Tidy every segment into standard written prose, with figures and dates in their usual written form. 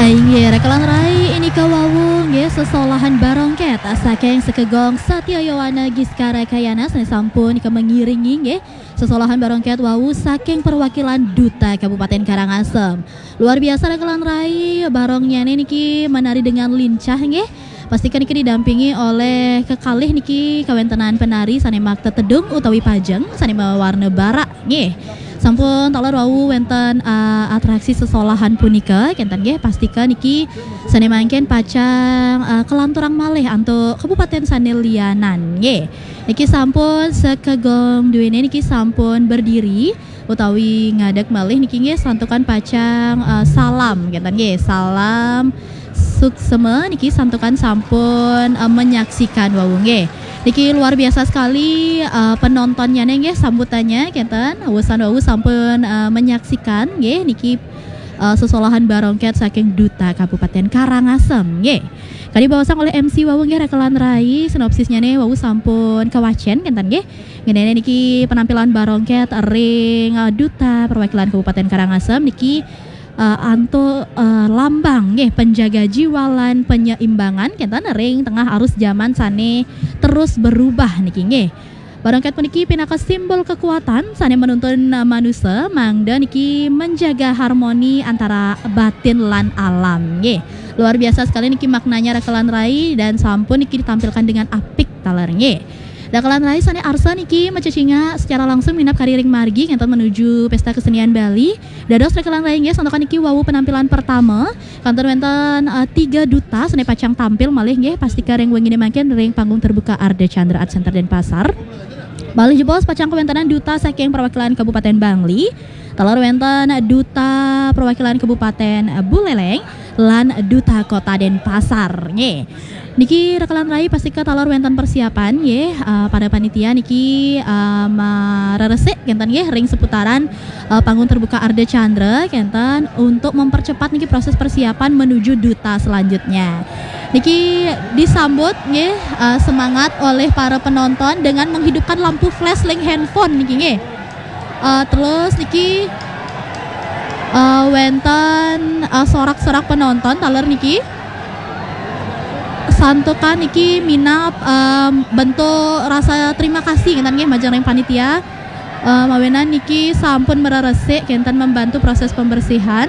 Inggih rekalan rai ini kawawung nggih sesolahan barongket saking sekegong Satya Yowana Giskara Kayana sampun ika mengiringi nggih sesolahan barongket wawu saking perwakilan Duta Kabupaten Karangasem. Luar biasa rekalan rai barongnya niki menari dengan lincah nggih. Pastikan niki didampingi oleh kekalih niki kawentenan penari sane makta tedung utawi pajeng sane warna barak nggih. Sampun taler wau wenten atraksi sesolahan punika kenten nggih pastikan niki sane mangken pacang kelanturang malih antuk Kabupaten Sanelianan nggih. Niki sampun sekegong duwene niki sampun berdiri utawi ngadeg malih niki nggih santukan pacang salam kenten nggih. Salam suksema niki santukan sampun menyaksikan wau nggih. Niki luar biasa sekali penontonnya nggih sambutannya kenten awusan wawu sampun menyaksikan nggih niki sesolahan barongket saking Duta Kabupaten Karangasem nggih. Kali bawasan oleh MC wawu nggih rekelan rai sinopsisnya nih wawu sampun kawacen kenten nggih. Ngene niki penampilan barongket ring Duta perwakilan Kabupaten Karangasem niki lambang nggih penjaga jiwalan penyeimbangan kenten ring tengah arus zaman sane terus berubah niki nggih. Barongket puniki pinaka simbol kekuatan sane menuntun manusia mangda niki menjaga harmoni antara batin lan alam nggih. Luar biasa sekali niki maknanya rekelan rai dan sampun niki ditampilkan dengan apik taler nggih. Dakalan rai sane arsa niki macecinga secara langsung minap kariring margi ngenten menuju pesta kesenian Bali. Dados rekalan rai nggih santokan niki wawu penampilan pertama kantor wenten 3 duta sane pacang tampil malih nggih pastika ring wengine mangken ring panggung terbuka Arda Chandra Art Center Denpasar. Malih jebos pacang kewentanan duta saking perwakilan Kabupaten Bangli. Talor wenten duta perwakilan Kabupaten Buleleng lan duta Kota Denpasar nggih. Niki rekalan rai pastika talor wenten persiapan nggih pada panitia niki mareresik kenten nggih ring seputaran panggung terbuka Arda Chandra kenten untuk mempercepat niki proses persiapan menuju duta selanjutnya. Niki disambut nggih semangat oleh para penonton dengan menghidupkan lampu flash ring handphone niki nggih. Terus niki wenten sorak-sorak penonton taler niki santukan niki minap bentuk rasa terima kasih kenten nggih majeng ring panitia mawenan niki sampun mereresik kenten membantu proses pembersihan.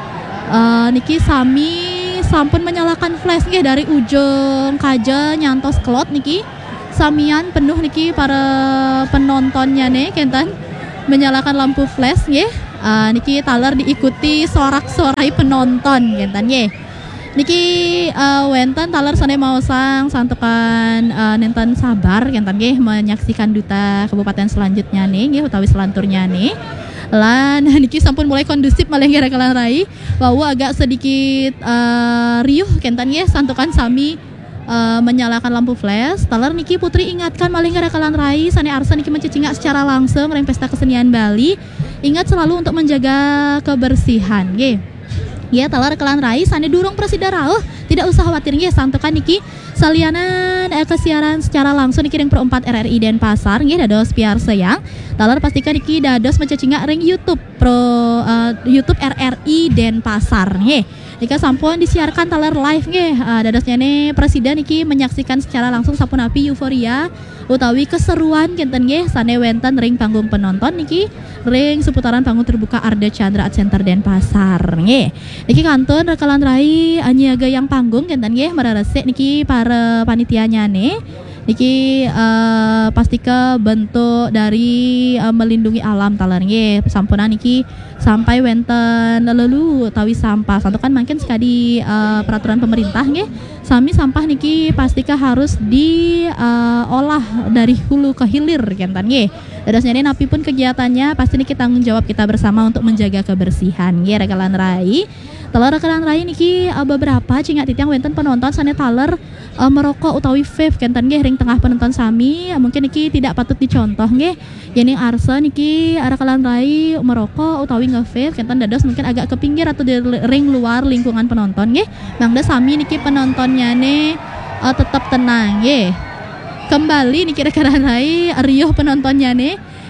Niki sami sampun menyalakan flash nggih dari ujung kaja nyantos kelot niki samian penuh niki para penontonnya nih kenten menyalakan lampu flash nggih. Niki taler diikuti sorak-sorai penonton kenten nggih. Niki wenten taler sane maosang santukan nenten sabar kenten nggih menyaksikan duta kabupaten selanjutnya nggih utawi selanturnya nih. Lan niki sampun mulai kondusif malih nggih rekalan rai wawu agak sedikit riuh kenten nggih santukan sami menyalakan lampu flash. Taler niki putri ingatkan malih nggih rekalan rai sane arsa niki mencecinga secara langsung ring pesta kesenian Bali. Ingat selalu untuk menjaga kebersihan nggih. Ya talar rekalan rai sane durung presida rauh tidak usah khawatir nggih santukan niki salianan kesiaran secara langsung niki ring perempat RRI Denpasar nggih dados piar sayang talar pastikan niki dados mencecinga ring YouTube YouTube RRI Denpasar nggih. Nika sampun disiarkan talar live nggih dadosnya nih presiden niki menyaksikan secara langsung sampun api euforia utawi keseruan kenten nggih sane wenten ring panggung penonton niki ring seputaran panggung terbuka Arda Chandra Art Center Denpasar nggih. Niki kantun rekalan rai nyiaga yang panggung kenten nggih mereresik niki para panitianya nih. Niki pastika bentuk dari melindungi alam talar nggih. Sampunan niki sampai wenten lelu utawi sampah santukan mungkin sekali peraturan pemerintah nggih. Sami sampah niki pastika harus diolah dari hulu ke hilir kenten nggih. Dadosnya ini napi pun kegiatannya pasti niki tanggung jawab kita bersama untuk menjaga kebersihan nggih rekalan rai. Taler rekalan rai niki beberapa cingat titiang wenten penonton sane taler merokok utawi vape kenten nggih ring tengah penonton sami mungkin niki tidak patut dicontoh nggih. Yening arsa niki rekalan rai merokok utawi nge-vape kenten dados mungkin agak ke pinggir atau di ring luar lingkungan penonton nggih. Mangda sami niki penontonnya nih tetap tenang nggih. Kembali niki rekalan rai riuh penontonnya nih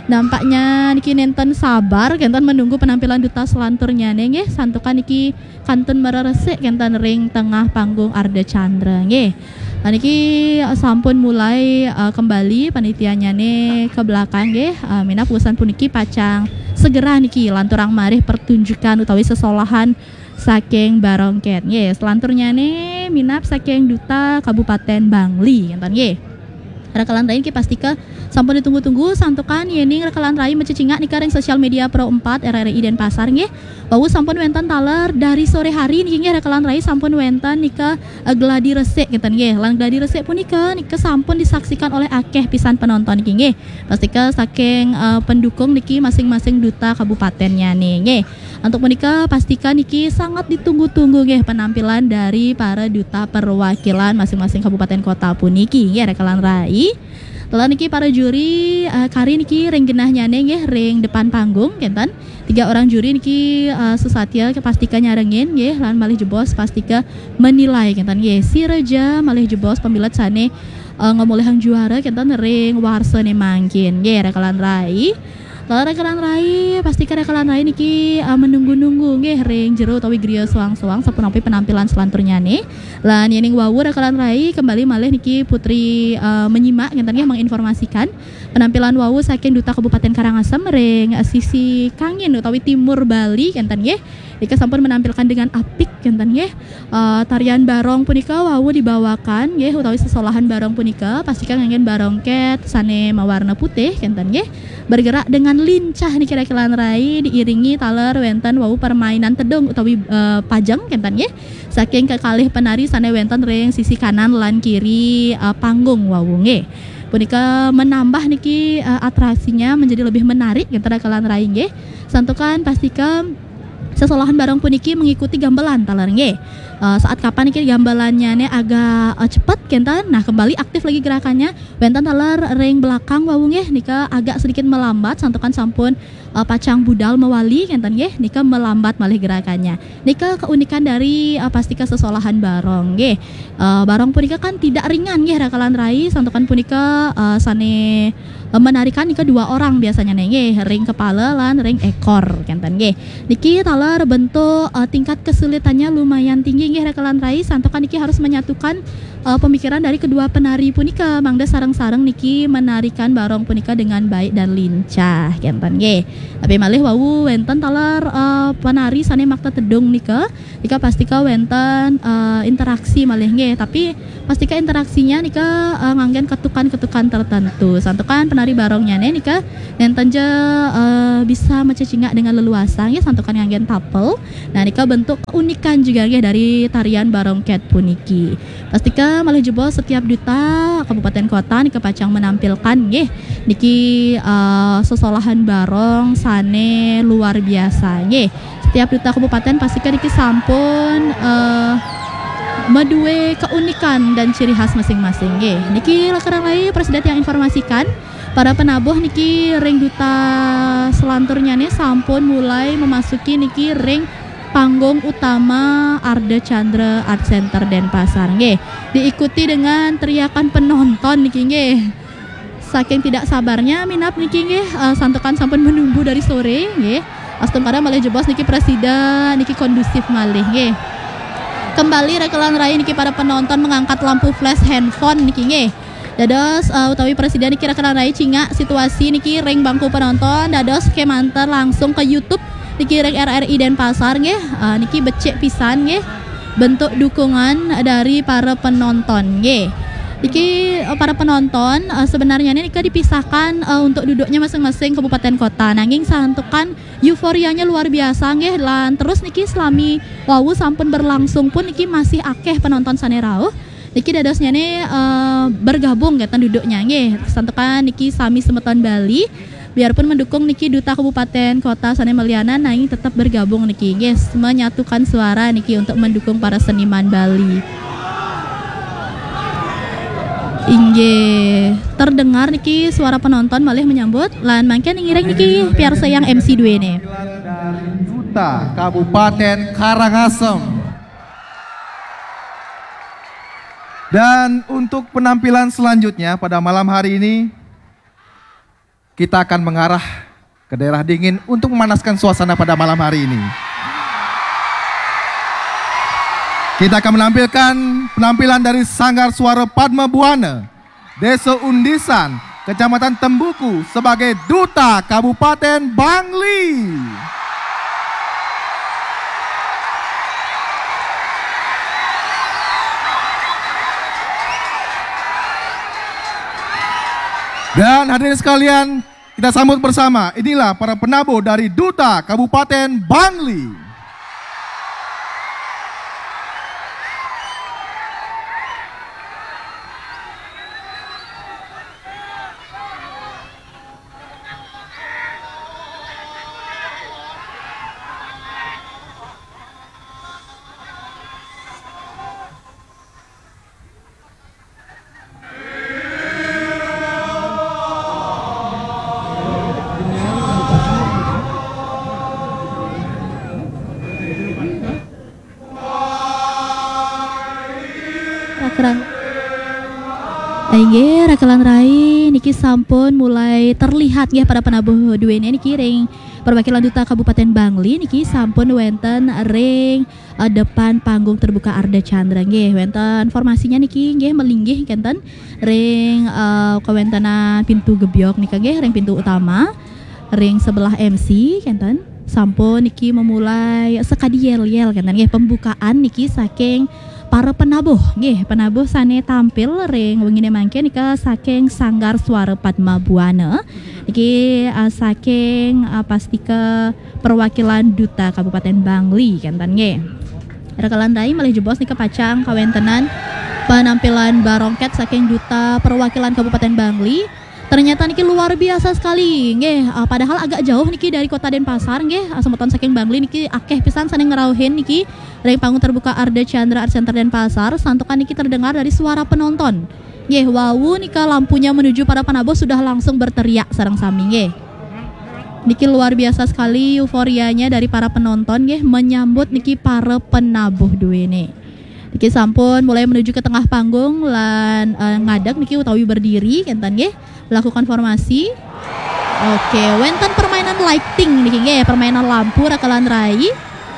Nampaknya niki nenten sabar kentan menunggu penampilan duta selanturnya nggih. Santukan niki kantun mereresik kentan ring tengah panggung Arda Chandra nggih. Niki sampun mulai kembali panitianya nih ke belakang nggih. Mina pugusan puniki pacang segera niki lanturang marih pertunjukan utawi sesolahan saking Barongket nggih. Selanturnya nih minap saking duta Kabupaten Bangli kentan nggih. Rekalan lain ki pastika sampun ditunggu-tunggu santukan yening rekalan rai mececingak nika ring sosial media Pro 4 RRI Denpasar nggih. Wau sampun wenten taler dari sore hari niki nggih rekalan rai sampun wenten nika gladi resik ngeten nggih. Lan gladi resik punika nika sampun disaksikan oleh akeh pisan penonton niki nggih. Pastika saking pendukung niki masing-masing duta kabupatennya nih nggih. Untuk menikah pastikan niki sangat ditunggu-tunggu nggih penampilan dari para duta perwakilan masing-masing kabupaten kota puniki nggih rekalan rai. Telah niki para juri kari niki ring genahnya nggih ring depan panggung kenten. 3 orang juri niki sesatya pastikan nyarengin nggih lan malih jebos pastika menilai kenten nggih. Si reja malih jebos pemilat sane ngomolehang juara kenten ring warsane mangkin nggih rekalan rai. Lalu rekalan rai pastikan rekalan rai niki menunggu-nunggu nggih ring jero utawi griya suang-suang sapunapi penampilan selanturnya nih. Lan yening wawu rekalan rai kembali malih niki Putri menyimak ngenten nggih menginformasikan penampilan wawu saking duta Kabupaten Karangasem ring sisi kangin utawi timur Bali ngenten nggih. Ika sampun menampilkan dengan apik ngenten nggih. Tarian barong punika wawu dibawakan nggih utawi sesolahan barong punika pastikan nganggen barongket sane mawarna putih ngenten nggih. Bergerak dengan lincah niki rekalan rai diiringi taler wenten wawu permainan tedung utawi pajang kenten nggih. Saking kekalih penari sane wenten ring sisi kanan lan kiri panggung wawu nggih. Punika menambah niki atraksinya menjadi lebih menarik ngenten rekalan rai nggih. Santukan pastikan sesolahan barong puniki mengikuti gamelan taler nggih. Saat kapan niki gambalannya agak cepat kenten. Nah, kembali aktif lagi gerakannya. Wenten taler ring belakang wawu nggih nika agak sedikit melambat santukan sampun pacang budal mewali kenten nggih nika melambat malih gerakannya. Nika keunikan dari pastika sesolahan barong nggih. Barong punika kan tidak ringan nggih rekalan rai santukan punika sane menarikan nika 2 orang biasanya nggih ring kepala lan ring ekor kenten nggih. Niki taler bentuk tingkat kesulitannya lumayan tinggi nggih rekalan rai santukan niki harus menyatukan pemikiran dari kedua penari punika mangda sareng-sareng niki menarikan barong punika dengan baik dan lincah kenten nggih. Tapi malih wawu wenten taler penari sane makta tedung nika pastika wenten interaksi malih nggih tapi pastika interaksinya nika nganggen ketukan-ketukan tertentu santukan penari barongnya nika enten je bisa mececingak dengan leluasa nggih santukan nganggen tapel. Nah nika bentuk keunikan juga nggih dari tarian barongket puniki. Pastika malih jebol setiap duta kabupaten kota nika pacang menampilkan nggih niki sesolahan barong sane luar biasa nggih. Setiap duta kabupaten pastika niki sampun medue keunikan dan ciri khas masing-masing nggih. Niki lekeran lai presiden yang informasikan para penabuh niki ring duta selanturnya nih sampun mulai memasuki niki ring panggung utama Arda Chandra Art Center Denpasar nggih. Diikuti dengan teriakan penonton niki nggih. Saking tidak sabarnya minap niki nggih santukan sampun menunggu dari sore nggih. Astun kada malih jebos niki presida niki kondusif malih nggih. Kembali rekalan rai niki para penonton mengangkat lampu flash handphone niki nggih. Dados utawi presiden niki rekalan rai cinga situasi niki ring bangku penonton dados kemanter langsung ke YouTube niki ring RRI Denpasar nggih. Niki becek pisan nggih bentuk dukungan dari para penonton nggih. Niki para penonton sebenarnya niki dipisahkan untuk duduknya masing-masing kabupaten kota nanging santukan euforianya luar biasa nggih lan terus niki selami wawu sampun berlangsung pun niki masih akeh penonton sane rauh. Niki dadosnya nih bergabung ngeten duduknya nggih. Santukan niki sami semeton Bali biarpun mendukung niki duta kabupaten kota sane Meliana nanging tetap bergabung niki nggih menyatukan suara niki untuk mendukung para seniman Bali. Inggih terdengar niki suara penonton malih menyambut lan mangken ngiring niki piar sayang MC2 nih. Dari Duta Kabupaten Karangasem. Dan untuk penampilan selanjutnya pada malam hari ini kita akan mengarah ke daerah dingin untuk memanaskan suasana pada malam hari ini. Kita akan menampilkan penampilan dari Sanggar Suara Padma Buana, Desa Undisan, Kecamatan Tembuku sebagai Duta Kabupaten Bangli. Dan hadirin sekalian, kita sambut bersama. Inilah para penabuh dari Duta Kabupaten Bangli. Aige rakalan rai niki sampun mulai terlihat nggih pada penabuh duene niki ring perwakilan Duta Kabupaten Bangli niki sampun wenten ring depan panggung terbuka Arda Chandra nggih wenten formasinya niki nggih melinggih kenten ring kawentenan pintu gebyok nika nggih ring pintu utama ring sebelah MC kenten sampun niki memulai sekadi yel-yel kenten nggih pembukaan niki saking para penabuh nggih penabuh sane tampil ring wengine mangke nika saking Sanggar Suara Padma Buana niki saking pastika perwakilan Duta Kabupaten Bangli kenten nggih rekalan rai malih jebos nika pacang kawentenan penampilan barongket saking Duta perwakilan Kabupaten Bangli. Ternyata niki luar biasa sekali nggih padahal agak jauh niki dari kota Denpasar nggih semeton saking Bangli niki akeh pisan sane ngerauhin niki dari panggung terbuka Arda Chandra Art Center Denpasar santukan niki terdengar dari suara penonton nggih wawu nika lampunya menuju para penabuh sudah langsung berteriak sareng sami nggih niki luar biasa sekali euforianya dari para penonton nggih menyambut niki para penabuh duene niki sampun mulai menuju ke tengah panggung lan ngadeg niki utawi berdiri kenten nggih lakukan formasi. Oke, wenten permainan lighting niki nggih, permainan lampu rakalan rai.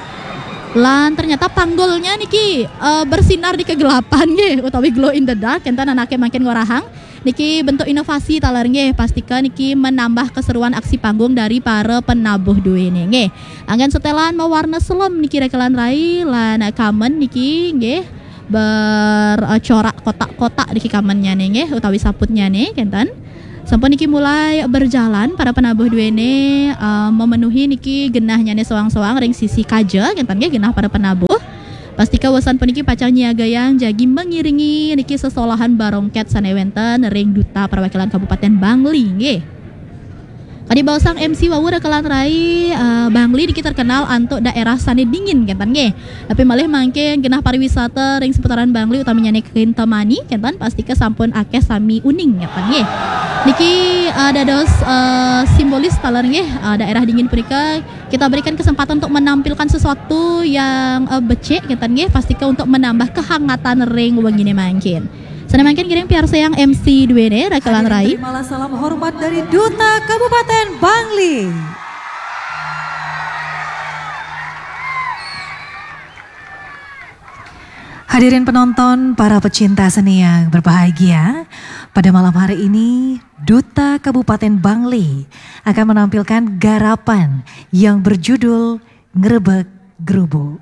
Lan ternyata panggulnya niki bersinar di kegelapan nggih utawi glow in the dark enten anake makin ngorahang. Niki bentuk inovasi talar nggih pastikan niki menambah keseruan aksi panggung dari para penabuh duene nggih. Anggen setelan mewarna selom niki rakalan rai lan kamen niki nggih bercorak kotak-kotak niki kamennya nggih utawi saputnya nih kenten. Sampun niki mulai berjalan para penabuh duene memenuhi niki genahnya nih soang-soang ring sisi kaja kenten nggih genah para penabuh. Pastika wasan puniki pacang nyiagayang jagi mengiringi niki sesolahan barongket sanewenten ring Duta Perwakilan Kabupaten Bangli nggih. Kadi bausang MC wawu rekalan rai Bangli niki terkenal untuk daerah sane dingin kenten nggih. Tapi malih mangke genah pariwisata ring seputaran Bangli utamanya nih Kintamani kenten pastika sampun akeh sami uning kenten nggih. Niki dados simbolis talar nggih daerah dingin punika kita berikan kesempatan untuk menampilkan sesuatu yang becek kenten nggih pastika untuk menambah kehangatan ring wengine mangkin. Sana mangkin kirim piarsa yang MC duene rakalan rai. Terimalah salam hormat dari Duta Kabupaten Bangli. Hadirin penonton, para pecinta seni yang berbahagia, pada malam hari ini Duta Kabupaten Bangli akan menampilkan garapan yang berjudul Ngrebek Gerubuk.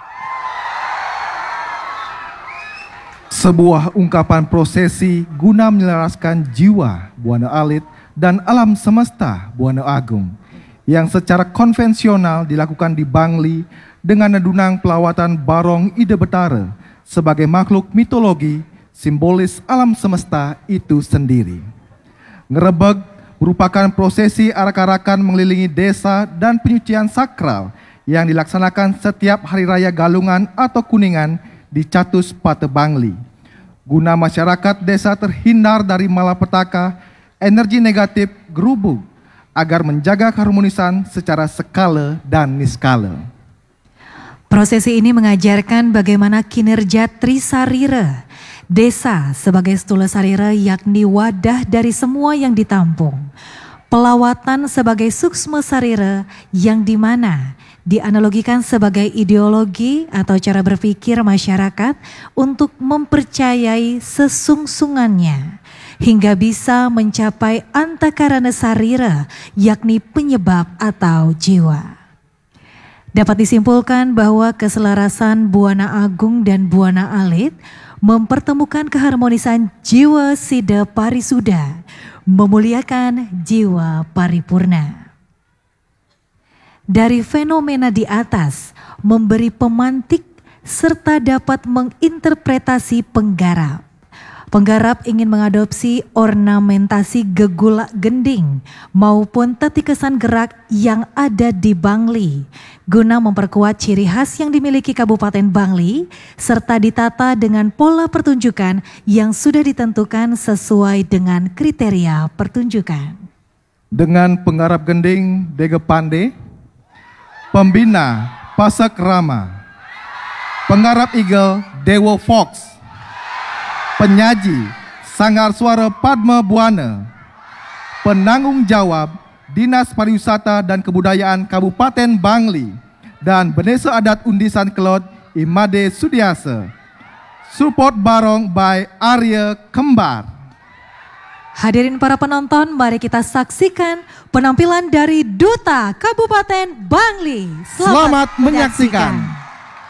Sebuah ungkapan prosesi guna menyelaraskan jiwa Buana Alit dan alam semesta Buana Agung yang secara konvensional dilakukan di Bangli dengan nedunang pelawatan Barong Ide Betara sebagai makhluk mitologi simbolis alam semesta itu sendiri. Ngrebeg merupakan prosesi arak-arakan mengelilingi desa dan penyucian sakral yang dilaksanakan setiap hari raya Galungan atau Kuningan di Catus Pate Bangli. Guna masyarakat desa terhindar dari malapetaka, energi negatif gerubuk agar menjaga keharmonisan secara skala dan niskala. Prosesi ini mengajarkan bagaimana kinerja Trisarira, desa sebagai stula sarira yakni wadah dari semua yang ditampung. pelawatan sebagai suksma sarira yang dimana dianalogikan sebagai ideologi atau cara berpikir masyarakat untuk mempercayai sesungsungannya hingga bisa mencapai antakarana sarira yakni penyebab atau jiwa. Dapat disimpulkan bahwa keselarasan Buana Agung dan Buana Alit mempertemukan keharmonisan jiwa Sida Parisuda, memuliakan jiwa paripurna. Dari fenomena di atas memberi pemantik serta dapat menginterpretasi penggarap. Penggarap ingin mengadopsi ornamentasi gegulak gending maupun tetikesan gerak yang ada di Bangli guna memperkuat ciri khas yang dimiliki Kabupaten Bangli serta ditata dengan pola pertunjukan yang sudah ditentukan sesuai dengan kriteria pertunjukan. Dengan penggarap gending Dege Pande, pembina Pasak Rama, penggarap Eagle Dewo Fox, penyaji Sanggar Suara Padma Buana, penanggung jawab Dinas Pariwisata dan Kebudayaan Kabupaten Bangli, dan Benesa Adat Undisan Kelot Imade Sudiasa. Support barong by Arya Kembar. Hadirin para penonton, mari kita saksikan penampilan dari Duta Kabupaten Bangli. Selamat menyaksikan.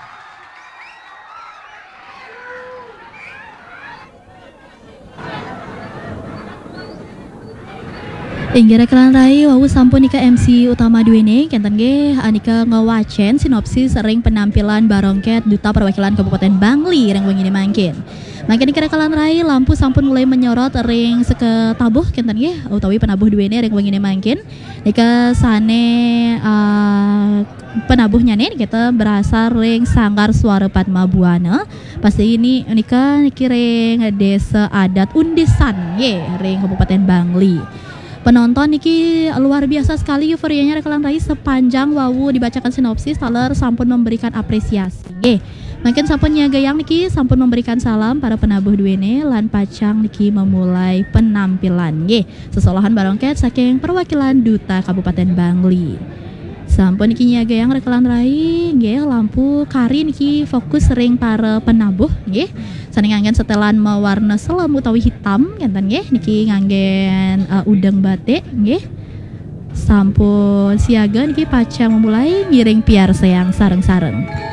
Inggih rekelan rai wawu sampun nika MC utama duene kenten ge anika ngewacen sinopsis ring penampilan barongket Duta Perwakilan Kabupaten Bangli ring wengine mangkin. Mangkin nika rekelan rai lampu sampun mulai menyorot ring seketabuh kenten ge utawi penabuh duene ring wengine mangkin. Nika sane penabuhnya nih kita berasal ring Sanggar Suara Padma Buana. Pasti ini nika ring Desa Adat Undisan ye ring Kabupaten Bangli. Penonton niki luar biasa sekali euforianya rekelan rai sepanjang wawu dibacakan sinopsis taler sampun memberikan apresiasi. Makin sampun nyagayang niki sampun memberikan salam para penabuh duene lan pacang niki memulai penampilan. Sesolahan barongket saking perwakilan Duta Kabupaten Bangli. Sampun niki nyagayang rekelan rai lampu kari niki fokus ring para penabuh Sani nganggen setelan mewarna selam utawi hitam ngenten niki nganggen udang batik sampun siaga niki pacang memulai ngiring piar sayang sareng-sareng.